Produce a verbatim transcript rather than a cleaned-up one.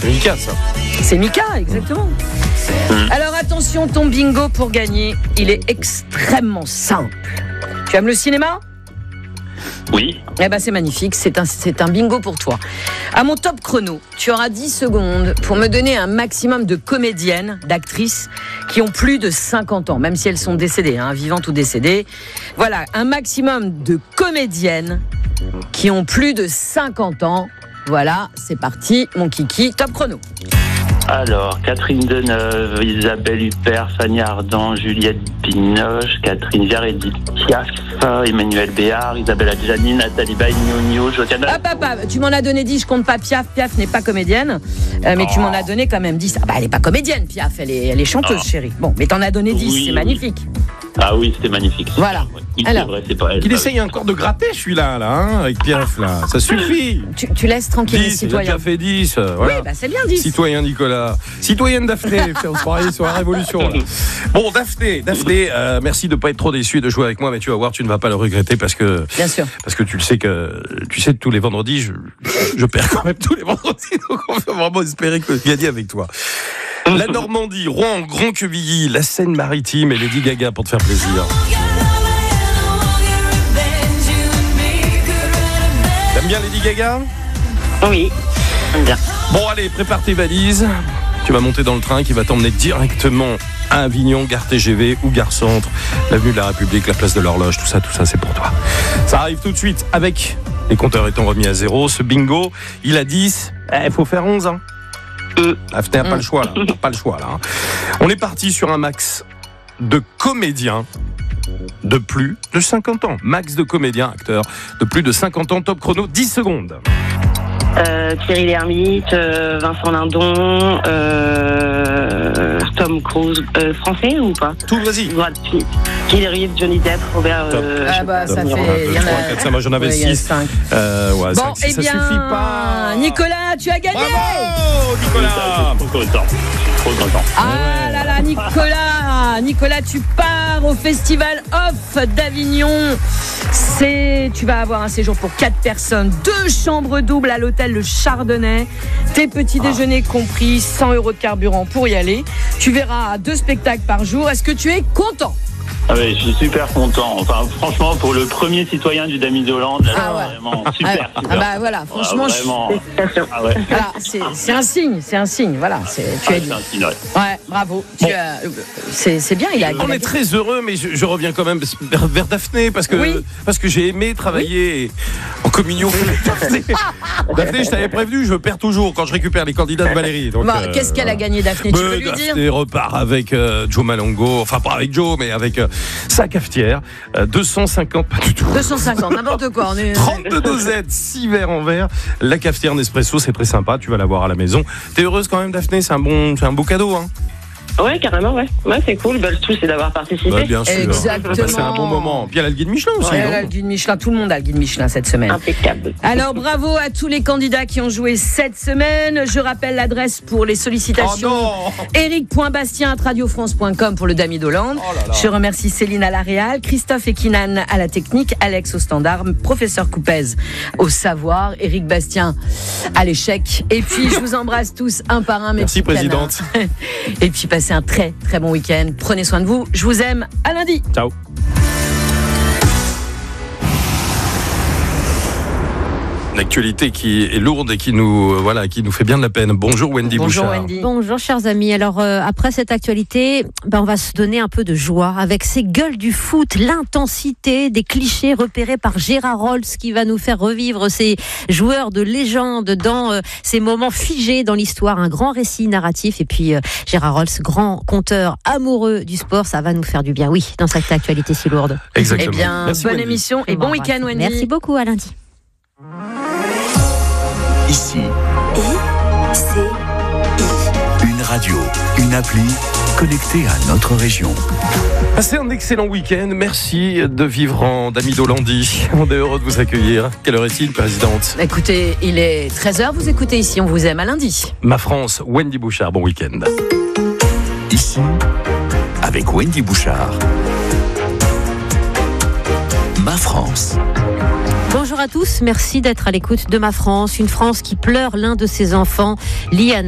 C'est Mika, ça. C'est Mika, exactement. Mmh. Alors attention, ton bingo pour gagner, il est extrêmement simple. Tu aimes le cinéma ? Oui. Eh ben c'est magnifique, c'est un, c'est un bingo pour toi. À mon top chrono, tu auras dix secondes pour me donner un maximum de comédiennes, d'actrices qui ont plus de cinquante ans, même si elles sont décédées, hein, vivantes ou décédées. Voilà, un maximum de comédiennes qui ont plus de cinquante ans. Voilà, c'est parti, mon kiki, top chrono. Alors, Catherine Deneuve, Isabelle Huppert, Fanny Ardant, Juliette Binoche, Catherine Viard, Edith Piaf, Emmanuel Béard, Isabelle Adjani, Nathalie Baye, Nionio, Josiane... Hop, hop, hop, tu m'en as donné dix, je compte pas Piaf. Piaf n'est pas comédienne, euh, mais oh. tu m'en as donné quand même dix. Ah bah, elle est pas comédienne, Piaf, elle est, elle est chanteuse, oh. chérie. Bon, mais t'en as donné dix, oui, c'est magnifique. Ah oui, c'était magnifique. Voilà. Oui, alors, c'est vrai, c'est pas elle. Il essaye encore de gratter, celui-là, là, hein, avec Piaf, là. Ça suffit. Tu, tu laisses tranquille les citoyens. Il a déjà fait dix. Voilà. Oui, bah c'est bien dix. Citoyen Nicolas. Citoyenne Daphné, on se parie sur la Révolution. Là. Bon, Daphné, Daphné euh, merci de ne pas être trop déçue et de jouer avec moi, mais tu vas voir, tu ne vas pas le regretter parce que. Bien sûr. Parce que tu le sais que. Tu sais, tous les vendredis, je, je perds quand même tous les vendredis, donc on peut vraiment espérer que je gagne avec toi. La Normandie, Rouen, Grand-Quevilly, la Seine-Maritime et Lady Gaga pour te faire plaisir. T'aimes bien Lady Gaga ? Oui, j'aime bien. Bon, allez, prépare tes valises. Tu vas monter dans le train qui va t'emmener directement à Avignon, gare T G V ou gare Centre, l'avenue de la République, la place de l'Horloge, tout ça, tout ça, c'est pour toi. Ça arrive tout de suite avec les compteurs étant remis à zéro. Ce bingo, il a dix. Il eh, faut faire onze, hein. Daphné n'a pas le choix, là. Pas le choix, là. Hein. On est parti sur un max de comédiens de plus de cinquante ans. Max de comédiens, acteurs de plus de cinquante ans. Top chrono, dix secondes. Euh, Thierry Lhermitte, euh, Vincent Lindon, euh, Tom Cruise, euh, français ou pas ? Tout, vas-y. Brad Pitt, Keanu Reeves, Johnny Depp, Robert. Euh, ah bah ça fait. Il y en a quatre, moi j'en avais six. Euh, ouais, bon, cinq, eh ça bien, suffit pas. Nicolas, tu as gagné. Bravo, Nicolas. Trop content. Trop content. Ah là là, Nicolas, Nicolas, tu pars au Festival Off d'Avignon. C'est, tu vas avoir un séjour pour quatre personnes, deux chambres doubles à l'hôtel Le Chardonnay, tes petits ah. déjeuners compris, cent euros de carburant pour y aller. Tu verras deux spectacles par jour. Est-ce que tu es content ? Ah ouais, je suis super content. Enfin, franchement, pour le premier citoyen du Dami d'Hollande, là, ah ouais. vraiment super, ah, super. Ah bah voilà, franchement, ah, vraiment. Je... Ah ouais. Voilà, c'est, c'est un signe, c'est un signe. Voilà, c'est, tu ah, as c'est un signe, ouais. Ouais, bravo. Bon. Tu as, c'est, c'est bien. Il a. On il a... est très heureux, mais je, je reviens quand même vers, vers Daphné parce que oui. parce que j'ai aimé travailler oui. en communion avec Daphné. Daphné, je t'avais prévenu, je perds toujours quand je récupère les candidats de Valérie. Donc, bon, euh, qu'est-ce qu'elle a gagné, Daphné ? Tu peux lui Daphné dire ? Daphné repart avec euh, Joe Malongo, enfin pas avec Joe, mais avec euh, sa cafetière. Euh, deux cent cinquante, pas du tout. deux cent cinquante, n'importe quoi. On est... trente-deux dosettes, six verres en verre. La cafetière Nespresso, c'est très sympa. Tu vas l'avoir à la maison. T'es heureuse quand même, Daphné ? C'est un bon, c'est un beau cadeau, hein ? Ouais, carrément, ouais. Ouais, c'est cool. Bah, le tout, c'est d'avoir participé. Bah, bien sûr. Exactement. Bah, c'est un bon moment. Puis elle a le guide Michelin aussi. Ouais, elle a le guide Michelin. Tout le monde a le guide Michelin cette semaine. Impeccable. Alors, bravo à tous les candidats qui ont joué cette semaine. Je rappelle l'adresse pour les sollicitations. Oh eric point bastien arobase radio france point com pour le Dami d'Hollande. Oh là là. Je remercie Céline à la réal, Christophe et Kinan à la technique, Alex au standard, professeur Coupez au savoir, Éric Bastien à l'échec. Et puis, je vous embrasse tous un par un. Mes Merci, présidente. Canards. Et puis, passez un très, très bon week-end. Prenez soin de vous. Je vous aime. À lundi. Ciao. Une actualité qui est lourde et qui nous, euh, voilà, qui nous fait bien de la peine. Bonjour Wendy Bonjour Bouchard. Wendy. Bonjour chers amis. Alors euh, après cette actualité, ben, on va se donner un peu de joie avec ces gueules du foot, l'intensité des clichés repérés par Gérard Rolls qui va nous faire revivre ces joueurs de légende dans euh, ces moments figés dans l'histoire, un grand récit narratif. Et puis euh, Gérard Rolls, grand conteur amoureux du sport, ça va nous faire du bien. Oui, dans cette actualité si lourde. Exactement. Eh bien, Merci, bonne Wendy. émission et bon week-end Wendy. Merci beaucoup, à lundi. Ici, I, C, I. une radio, une appli connectée à notre région. Passez un excellent week-end. Merci de vivre en Dami d'Hollandie. On est heureux de vous accueillir. Quelle heure est-il, présidente ? Écoutez, il est treize heures, vous écoutez ici, on vous aime à lundi. Ma France, Wendy Bouchard, bon week-end. Ici, avec Wendy Bouchard. Ma France. Bonjour à tous, merci d'être à l'écoute de Ma France, une France qui pleure l'un de ses enfants, Liane.